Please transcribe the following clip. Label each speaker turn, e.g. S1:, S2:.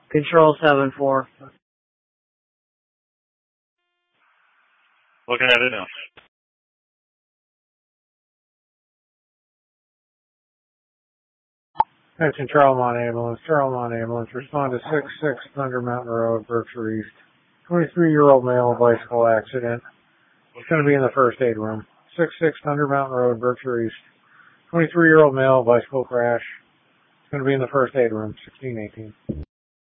S1: Control 7-4.
S2: Looking at it now.
S3: Attention, Charlemont Ambulance. Respond to 66 Thunder Mountain Road, Berkshire East. 23-year-old male bicycle accident. It's going to be in the first aid room. 66 Thunder Mountain Road, Berkshire East. 23-year-old male bicycle crash. It's going to be in the first aid room, 1618.